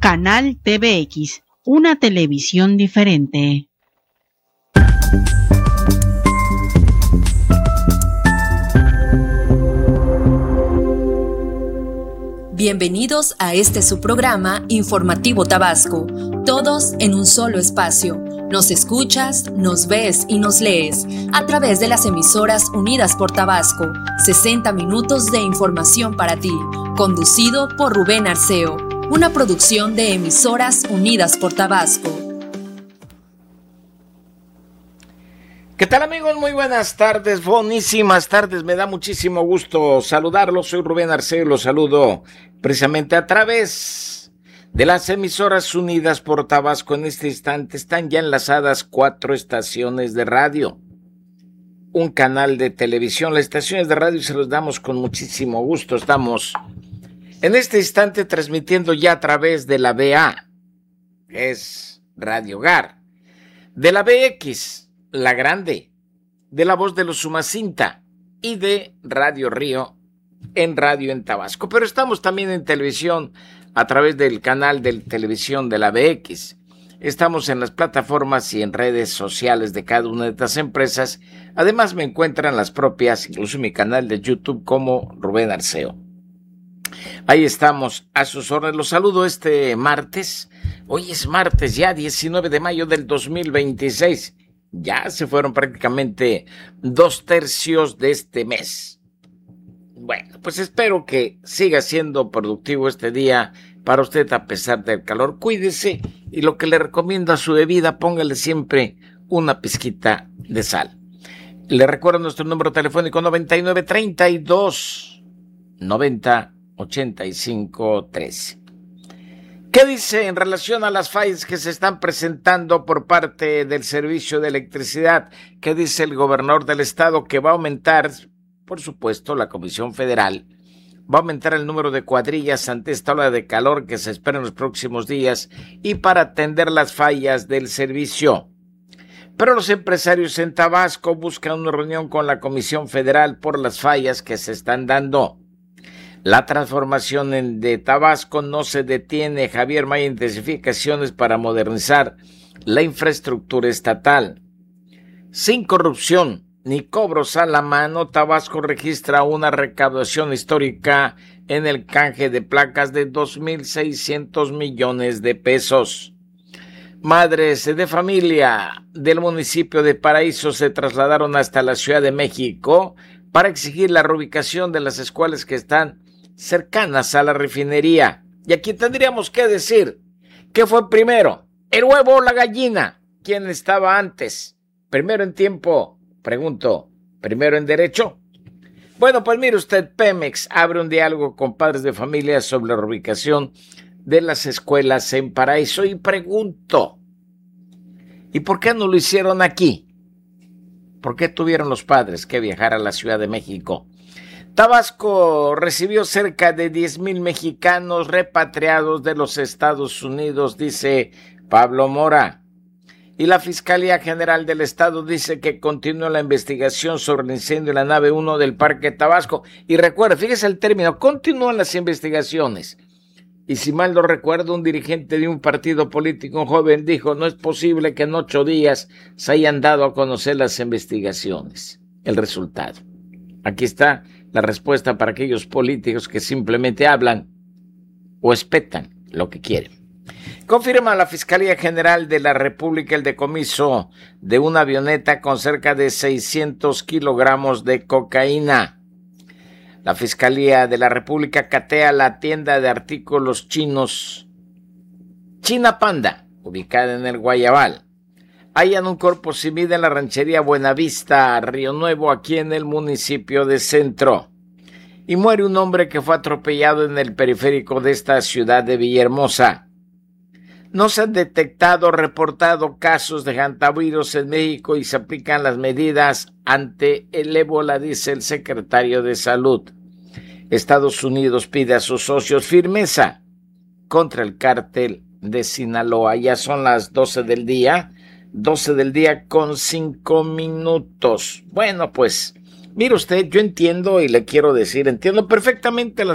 Canal TVX, una televisión diferente. Bienvenidos a este su programa Informativo Tabasco, todos en un solo espacio. Nos escuchas, nos ves y nos lees a través de las emisoras Unidas por Tabasco. 60 minutos de información para ti, conducido por Rubén Arceo, una producción de Emisoras Unidas por Tabasco. ¿Qué tal, amigos? Muy buenas tardes, buenísimas tardes. Me da muchísimo gusto saludarlos. Soy Rubén Arceo y los saludo precisamente a través de las Emisoras Unidas por Tabasco. En este instante están ya enlazadas 4 estaciones de radio, un canal de televisión. Las estaciones de radio se los damos con muchísimo gusto. Estamos en este instante transmitiendo ya a través de la BA, que es Radio Hogar, de la BX, La Grande, de La Voz de los Sumacinta y de Radio Río en radio en Tabasco. Pero estamos también en televisión a través del canal de televisión de la BX. Estamos en las plataformas y en redes sociales de cada una de estas empresas. Además me encuentran las propias, incluso mi canal de YouTube como Rubén Arceo. Ahí estamos a sus órdenes. Los saludo este martes. Hoy es martes ya, 19 de mayo del 2026. Ya se fueron prácticamente 2/3 de este mes. Bueno, pues espero que siga siendo productivo este día para usted a pesar del calor. Cuídese y lo que le recomiendo a su bebida, póngale siempre una pizquita de sal. Le recuerdo nuestro número telefónico 9932 90 85 13. ¿Qué dice en relación a las fallas que se están presentando por parte del servicio de electricidad? ¿Qué dice el gobernador del estado? Que va a aumentar, por supuesto, la Comisión Federal, va a aumentar el número de cuadrillas ante esta ola de calor que se espera en los próximos días y para atender las fallas del servicio. Pero los empresarios en Tabasco buscan una reunión con la Comisión Federal por las fallas que se están dando. La transformación de Tabasco no se detiene. Javier Maya, intensificaciones para modernizar la infraestructura estatal. Sin corrupción ni cobros a la mano, Tabasco registra una recaudación histórica en el canje de placas de 2.600 millones de pesos. Madres de familia del municipio de Paraíso se trasladaron hasta la Ciudad de México para exigir la reubicación de las escuelas que están cercanas a la refinería. Y aquí tendríamos que decir, ¿qué fue primero? ¿El huevo o la gallina? ¿Quién estaba antes? ¿Primero en tiempo? Pregunto, ¿primero en derecho? Bueno, pues mire usted, Pemex abre un diálogo con padres de familia sobre la reubicación de las escuelas en Paraíso. Y pregunto, ¿y por qué no lo hicieron aquí? ¿Por qué tuvieron los padres que viajar a la Ciudad de México? Tabasco recibió cerca de 10,000 mexicanos repatriados de los Estados Unidos, dice Pablo Mora. Y la Fiscalía General del Estado dice que continúa la investigación sobre el incendio en la nave 1 del Parque Tabasco. Y recuerda, fíjese el término, continúan las investigaciones. Y si mal no recuerdo, un dirigente de un partido político, un joven, dijo, no es posible que en 8 días se hayan dado a conocer las investigaciones. El resultado. Aquí está la respuesta para aquellos políticos que simplemente hablan o espetan lo que quieren. Confirma la Fiscalía General de la República el decomiso de una avioneta con cerca de 600 kilogramos de cocaína. La Fiscalía de la República catea la tienda de artículos chinos China Panda, ubicada en el Guayabal. Hallan un cuerpo sin vida en la ranchería Buenavista, Río Nuevo, aquí en el municipio de Centro. Y muere un hombre que fue atropellado en el periférico de esta ciudad de Villahermosa. No se han detectado, reportado casos de hantavirus en México y se aplican las medidas ante el ébola, dice el secretario de Salud. Estados Unidos pide a sus socios firmeza contra el cártel de Sinaloa. Ya son las 12 del día con 5 minutos. Bueno, pues, mire usted, yo entiendo y le quiero decir, entiendo perfectamente las